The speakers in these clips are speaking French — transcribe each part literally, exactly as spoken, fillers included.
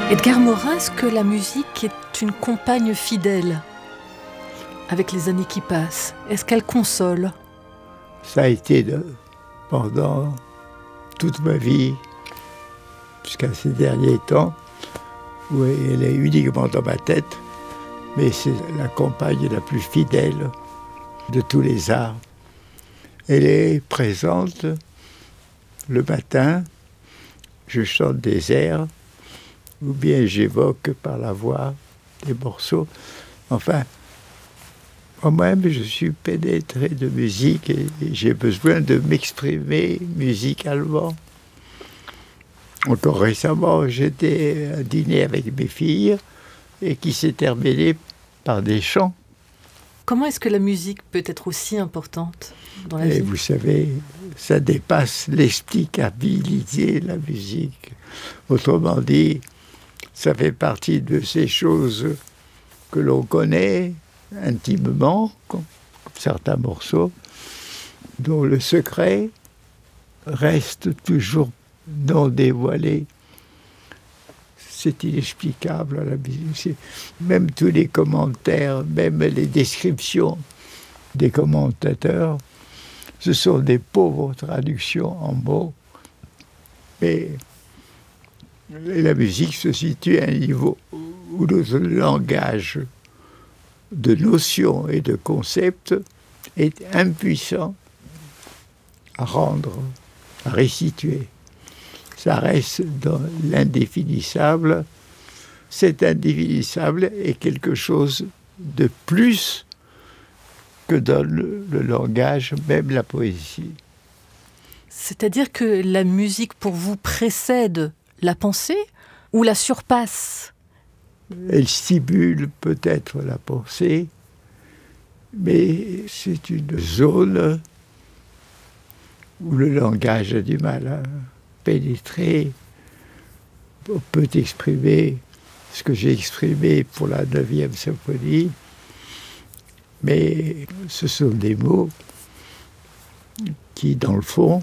Edgar Morin, est-ce que la musique est une compagne fidèle avec les années qui passent? Est-ce qu'elle console? Ça a été de, pendant toute ma vie, jusqu'à ces derniers temps, où elle est uniquement dans ma tête, mais c'est la compagne la plus fidèle de tous les arts. Elle est présente le matin, je chante des airs, ou bien j'évoque par la voix des morceaux. Enfin, moi-même, je suis pénétré de musique et j'ai besoin de m'exprimer musicalement. Encore récemment, j'étais à dîner avec mes filles et qui s'est terminé par des chants. Comment est-ce que la musique peut être aussi importante dans la et vie? Vous savez, ça dépasse l'explicabilité, la musique. Autrement dit, ça fait partie de ces choses que l'on connaît intimement, comme certains morceaux, dont le secret reste toujours non dévoilé. C'est inexplicable à la musique. Même tous les commentaires, même les descriptions des commentateurs, ce sont des pauvres traductions en mots. Mais la musique se situe à un niveau où le langage de notions et de concepts est impuissant à rendre, à restituer. Ça reste dans l'indéfinissable. Cet indéfinissable est quelque chose de plus que dans le, le langage, même la poésie. C'est-à-dire que la musique, pour vous, précède la pensée ou la surpasse? Elle stimule peut-être la pensée, mais c'est une zone où le langage a du mal à pénétrer. On peut exprimer ce que j'ai exprimé pour la neuvième symphonie, mais ce sont des mots qui, dans le fond,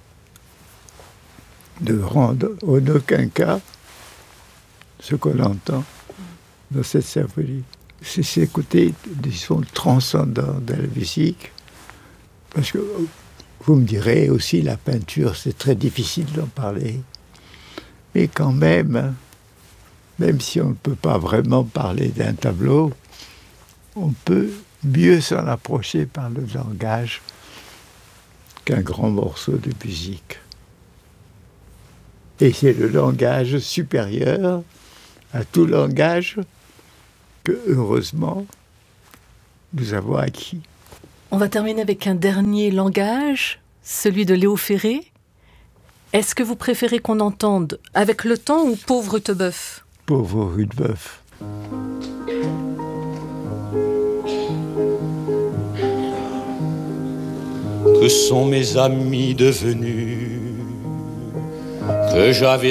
ne rendent en aucun cas ce qu'on entend dans cette symphonie. C'est ces côtés, disons, transcendants de la musique, parce que vous me direz aussi, la peinture, c'est très difficile d'en parler. Mais quand même, même si on ne peut pas vraiment parler d'un tableau, on peut mieux s'en approcher par le langage qu'un grand morceau de musique. Et c'est le langage supérieur à tout langage que, heureusement, nous avons acquis. On va terminer avec un dernier langage, celui de Léo Ferré. Est-ce que vous préférez qu'on entende Avec le temps ou Pauvre Rutebeuf? Pauvre Rutebeuf. Que sont mes amis devenus, que j'avais